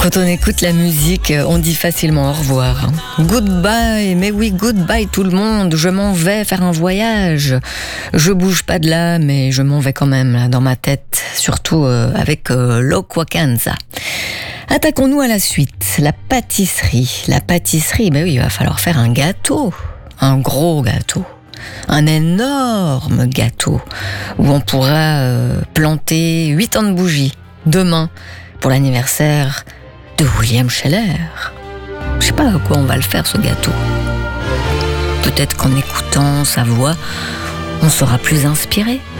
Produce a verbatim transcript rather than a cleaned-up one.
Quand on écoute la musique, on dit facilement au revoir. Goodbye, mais oui, goodbye tout le monde, je m'en vais faire un voyage. Je bouge pas de là, mais je m'en vais quand même là, dans ma tête, surtout euh, avec euh, Loquacanza. Attaquons-nous à la suite, la pâtisserie. La pâtisserie, ben oui, il va falloir faire un gâteau, un gros gâteau. Un énorme gâteau où on pourra euh, planter huit tonnes de bougies demain pour l'anniversaire de William Scheller. Je sais pas à quoi on va le faire ce gâteau. Peut-être qu'en écoutant sa voix, on sera plus inspiré.